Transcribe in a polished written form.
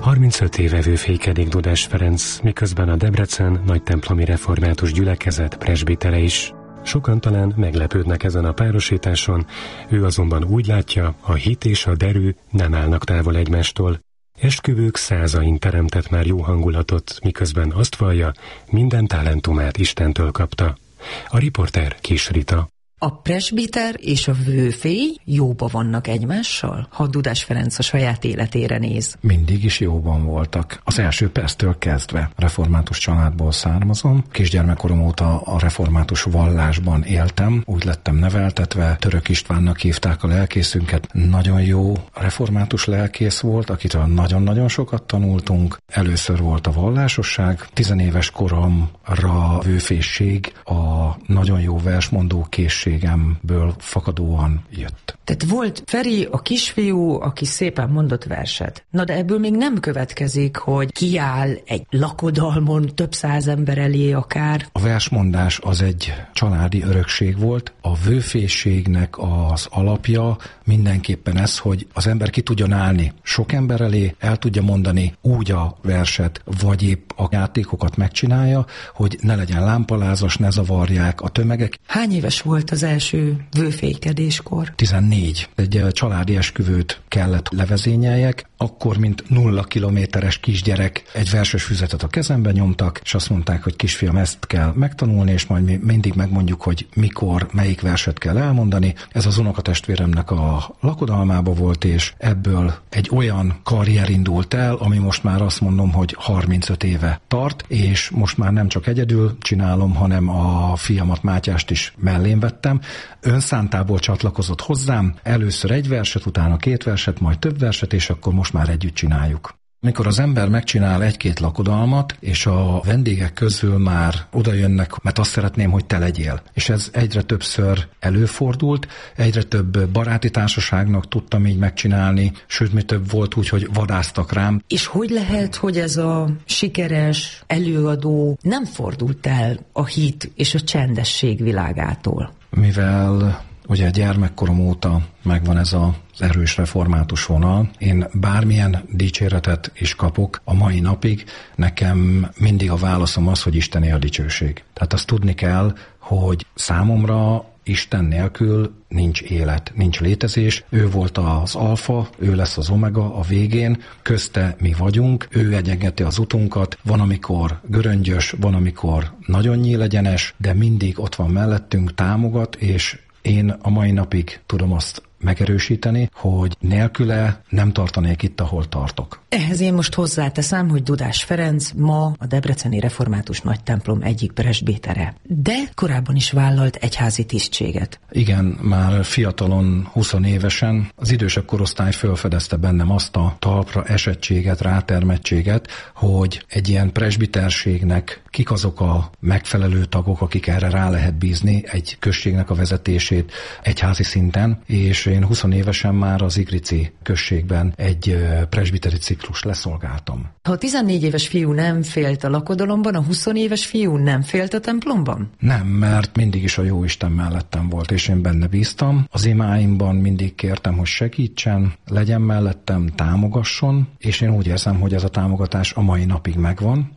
35 éve vőfékedik Dudás Ferenc, miközben a Debrecen nagytemplomi református gyülekezet presbitere is. Sokan talán meglepődnek ezen a párosításon, ő azonban úgy látja, a hit és a derű nem állnak távol egymástól. Esküvők százain teremtett már jó hangulatot, miközben azt vallja, minden talentumát Istentől kapta. A riporter Kis Rita. A presbiter és a vőfély jóba vannak egymással, ha Dudás Ferenc a saját életére néz? Mindig is jóban voltak. Az első perctől kezdve református családból származom. Kisgyermekkorom óta a református vallásban éltem, úgy lettem neveltetve. Török Istvánnak hívták a lelkészünket. Nagyon jó református lelkész volt, akitől nagyon-nagyon sokat tanultunk. Először volt a vallásosság. 10 éves koromra vőfésség a nagyon jó versmondó készségemből fakadóan jött. Tehát volt Feri, a kisfiú, aki szépen mondott verset. Na de ebből még nem következik, hogy kiáll egy lakodalmon több száz ember elé akár. A versmondás az egy családi örökség volt. A vőfészségnek az alapja mindenképpen ez, hogy az ember ki tudjon állni sok ember elé, el tudja mondani úgy a verset, vagy épp a játékokat megcsinálja, hogy ne legyen lámpalázas, ne zavarják a tömegek. Hány éves volt az első vőfékedéskor? 14. Egy családi esküvőt kellett levezényeljek, akkor, mint 0 kilométeres kisgyerek, egy verses füzetet a kezembe nyomtak, és azt mondták, hogy kisfiam, ezt kell megtanulni, és majd mi mindig megmondjuk, hogy mikor, melyik verset kell elmondani. Ez az unokatestvéremnek a lakodalmába volt, és ebből egy olyan karrier indult el, ami most már azt mondom, hogy 35 éve tart, és most már nem csak egyedül csinálom, hanem a fiamat Mátyást is mellém vettem. Önszántából csatlakozott hozzám, először egy verset, utána 2 verset, majd több verset, és akkor most már együtt csináljuk. Amikor az ember megcsinál 1-2 lakodalmat, és a vendégek közül már oda jönnek, mert azt szeretném, hogy te legyél. És ez egyre többször előfordult, egyre több baráti társaságnak tudtam így megcsinálni, sőt, mi több volt úgy, hogy vadásztak rám. És hogy lehet, hogy ez a sikeres előadó nem fordult el a hit és a csendesség világától? Mivel ugye gyermekkorom óta megvan ez az erős református vonal. Én bármilyen dicséretet is kapok a mai napig, nekem mindig a válaszom az, hogy Istené a dicsőség. Tehát azt tudni kell, hogy számomra Isten nélkül nincs élet, nincs létezés. Ő volt az alfa, ő lesz az omega a végén, közte mi vagyunk, ő egyengeti az utunkat, van amikor göröngyös, van amikor nagyon nyílegyenes, de mindig ott van mellettünk, támogat, és én a mai napig tudom azt megerősíteni, hogy nélküle nem tartanék itt, ahol tartok. Ehhez én most hozzáteszem, hogy Dudás Ferenc ma a Debreceni Református Nagytemplom egyik presbitere, de korábban is vállalt egyházi tisztséget. Igen, már fiatalon, 20 évesen az idősebb korosztály felfedezte bennem azt a talpra esettséget, rátermettséget, hogy egy ilyen presbiterségnek kik azok a megfelelő tagok, akik erre rá lehet bízni, egy községnek a vezetését egyházi szinten, és én 20 évesen már az Igrici községben egy presbiteri ciklus leszolgáltam. Ha a 14 éves fiú nem félt a lakodalomban, a 20 éves fiú nem félt a templomban? Nem, mert mindig is a Jóisten mellettem volt, és én benne bíztam. Az imáimban mindig kértem, hogy segítsen, legyen mellettem, támogasson, és én úgy érzem, hogy ez a támogatás a mai napig megvan.